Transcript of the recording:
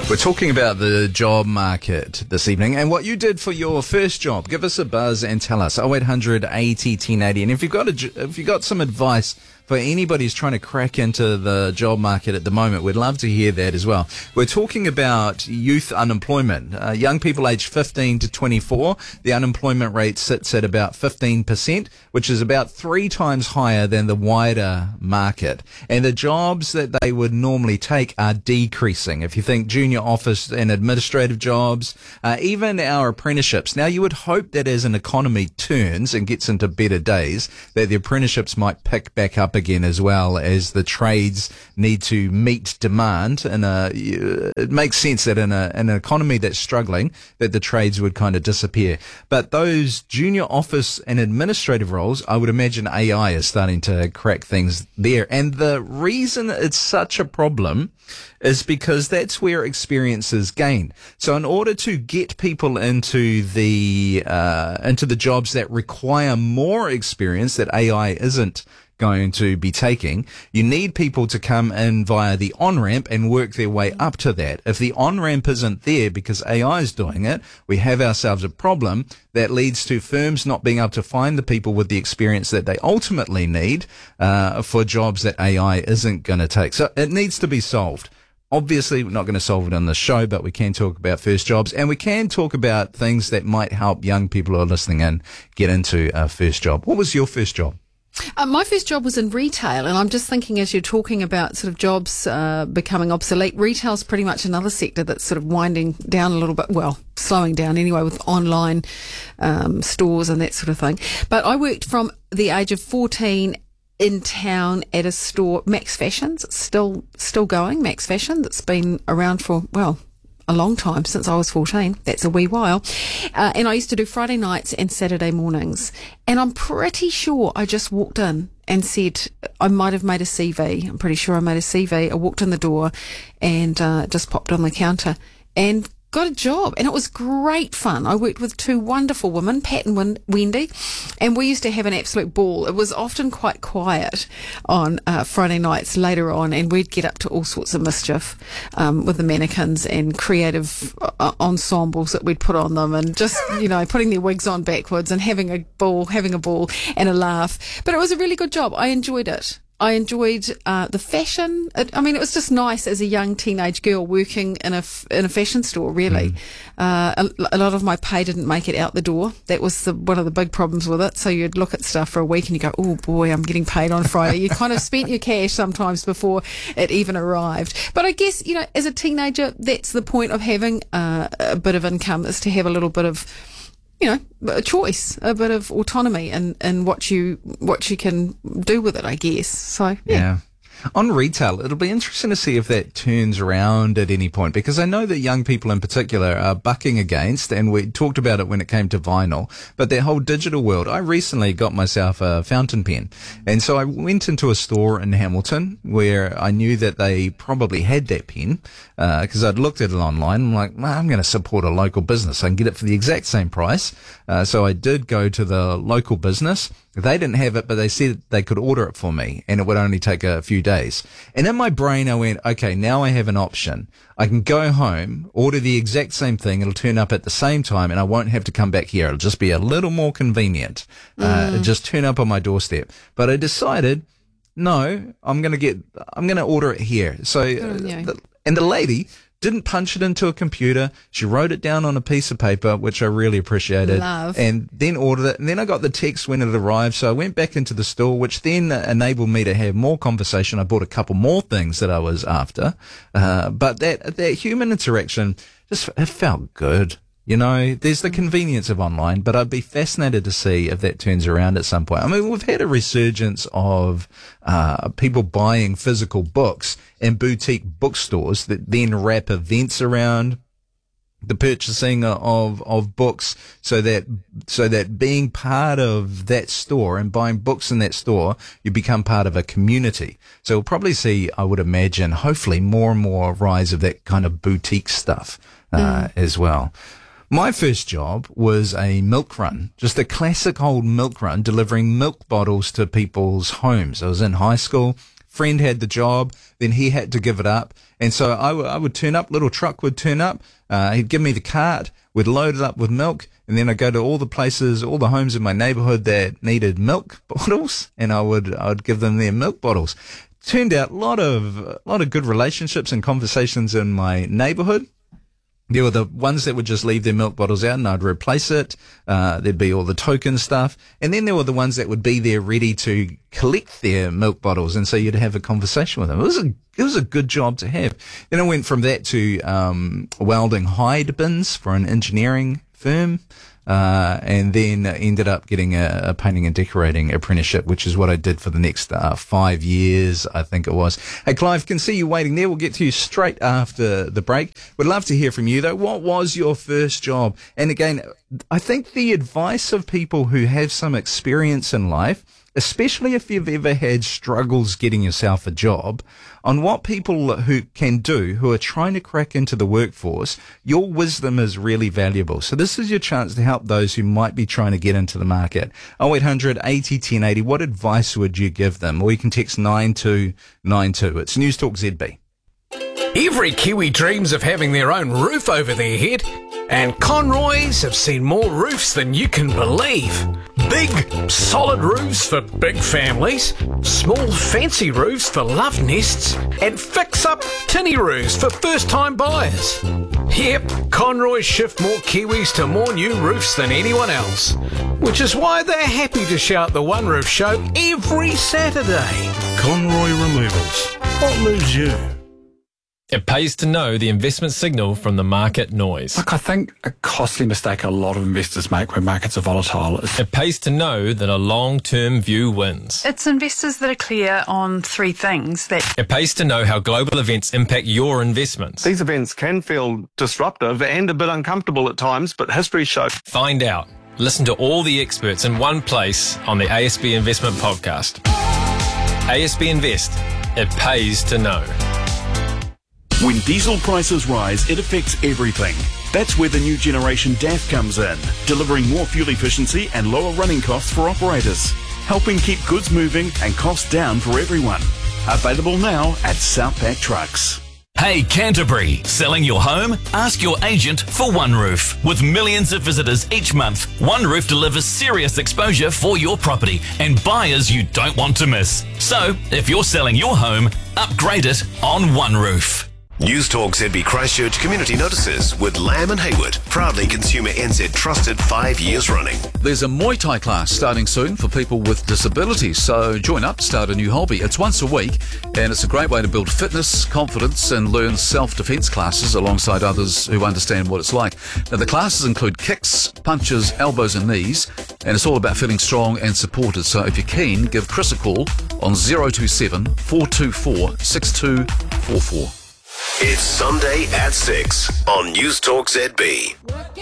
We're talking about the job market this evening and what you did for your first job. Give us a buzz and tell us. 0800 80 1080. And if you've got some advice for anybody who's trying to crack into the job market at the moment, we'd love to hear that as well. We're talking about youth unemployment. Young people aged 15 to 24, the unemployment rate sits at about 15%, which is about 3 times higher than the wider market. And the jobs that they would normally take are decreasing. If you think junior office and administrative jobs, even our apprenticeships. Now, you would hope that as an economy turns and gets into better days, that the apprenticeships might pick back up again, as well as the trades need to meet demand. And it makes sense that in an economy that's struggling, that the trades would kind of disappear. But those junior office and administrative roles, I would imagine AI is starting to crack things there. And the reason it's such a problem is because that's where experience is gained. So in order to get people into the jobs that require more experience that AI isn't going to be taking, you need people to come in via the on-ramp and work their way up to that. If the on-ramp isn't there because AI is doing it, we have ourselves a problem that leads to firms not being able to find the people with the experience that they ultimately need for jobs that AI isn't going to take. So it needs to be solved. Obviously, we're not going to solve it on the show, but we can talk about first jobs, and we can talk about things that might help young people who are listening in get into a first job. What was your first job? My first job was in retail, and I'm just thinking as you're talking about sort of jobs becoming obsolete, retail's pretty much another sector that's sort of winding down a little bit, well, slowing down anyway with online stores and that sort of thing. But I worked from the age of 14 in town at a store, Max Fashions. It's still going, Max Fashion. That's been around for, well, a long time, since I was 14. That's a wee while. And I used to do Friday nights and Saturday mornings. And I'm pretty sure I just walked in and said, I might have made a CV. I'm pretty sure I made a CV. I walked in the door and just popped on the counter and got a job, and it was great fun. I worked with 2 wonderful women, Pat and Wendy, and we used to have an absolute ball. It was often quite quiet on Friday nights later on, and we'd get up to all sorts of mischief with the mannequins and creative ensembles that we'd put on them, and just, putting their wigs on backwards and having a ball and a laugh. But it was a really good job. I enjoyed it. I enjoyed the fashion. It was just nice as a young teenage girl working in a fashion store, really. A lot of my pay didn't make it out the door. That was one of the big problems with it. So you'd look at stuff for a week and you go, oh boy, I'm getting paid on Friday. You kind of spent your cash sometimes before it even arrived. But I guess, as a teenager, that's the point of having a bit of income, is to have a little bit of a choice, a bit of autonomy in what you can do with it, I guess. So, yeah. On retail, it'll be interesting to see if that turns around at any point, because I know that young people in particular are bucking against, and we talked about it when it came to vinyl, but their whole digital world. I recently got myself a fountain pen, and so I went into a store in Hamilton where I knew that they probably had that pen, because I'd looked at it online. I'm like, I'm going to support a local business. I can get it for the exact same price. So I did go to the local business. They didn't have it, but they said they could order it for me, and it would only take a few days. And in my brain, I went, okay, now I have an option. I can go home, order the exact same thing. It'll turn up at the same time, and I won't have to come back here. It'll just be a little more convenient. It'll just turn up on my doorstep. But I decided, no, I'm going to order it here. So, and the lady didn't punch it into a computer. She wrote it down on a piece of paper, which I really appreciated. Love. And then ordered it. And then I got the text when it arrived. So I went back into the store, which then enabled me to have more conversation. I bought a couple more things that I was after. But that human interaction it felt good. There's the convenience of online, but I'd be fascinated to see if that turns around at some point. We've had a resurgence of people buying physical books in boutique bookstores that then wrap events around the purchasing of books, so that being part of that store and buying books in that store, you become part of a community. So we'll probably see, I would imagine, hopefully more and more rise of that kind of boutique stuff as well. My first job was a milk run, just a classic old milk run, delivering milk bottles to people's homes. I was in high school, friend had the job, then he had to give it up. And so I would turn up, little truck would turn up, he'd give me the cart, we'd load it up with milk, and then I'd go to all the places, all the homes in my neighbourhood that needed milk bottles, and I'd give them their milk bottles. Turned out a lot of good relationships and conversations in my neighbourhood. There were the ones that would just leave their milk bottles out and I'd replace it. There'd be all the token stuff. And then there were the ones that would be there ready to collect their milk bottles. And so you'd have a conversation with them. It was a good job to have. Then I went from that to welding hide bins for an engineering firm. And then ended up getting a painting and decorating apprenticeship, which is what I did for the next 5 years, I think it was. Hey, Clive, can see you waiting there. We'll get to you straight after the break. Would love to hear from you, though. What was your first job? And again, I think the advice of people who have some experience in life, especially if you've ever had struggles getting yourself a job, on what people who can do, who are trying to crack into the workforce, your wisdom is really valuable. So this is your chance to help those who might be trying to get into the market. 0800 80 1080, what advice would you give them? Or you can text 9292. It's News Talk ZB. Every Kiwi dreams of having their own roof over their head, and Conroys have seen more roofs than you can believe. Big, solid roofs for big families, small, fancy roofs for love nests, and fix-up tinny roofs for first-time buyers. Yep, Conroys shift more Kiwis to more new roofs than anyone else, which is why they're happy to shout the One Roof Show every Saturday. Conroy Removals. What moves you? It pays to know the investment signal from the market noise. Look, I think a costly mistake a lot of investors make when markets are volatile is It pays to know that a long-term view wins. It's investors that are clear on three things. It pays to know how global events impact your investments. These events can feel disruptive and a bit uncomfortable at times, but history shows. Find out. Listen to all the experts in one place on the ASB Investment Podcast. ASB Invest. It pays to know. When diesel prices rise, it affects everything. That's where the new generation DAF comes in, delivering more fuel efficiency and lower running costs for operators, helping keep goods moving and costs down for everyone. Available now at Southpack Trucks. Hey Canterbury, selling your home? Ask your agent for One Roof. With millions of visitors each month, One Roof delivers serious exposure for your property and buyers you don't want to miss. So, if you're selling your home, upgrade it on One Roof. News Talk ZB Christchurch Community Notices with Lamb and Hayward, proudly Consumer NZ trusted 5 years running. There's a Muay Thai class starting soon for people with disabilities, so join up, start a new hobby. It's once a week, and it's a great way to build fitness, confidence, and learn self-defense classes alongside others who understand what it's like. Now, the classes include kicks, punches, elbows, and knees, and it's all about feeling strong and supported. So if you're keen, give Chris a call on 027 424 6244. It's Sunday at 6 on News Talk ZB.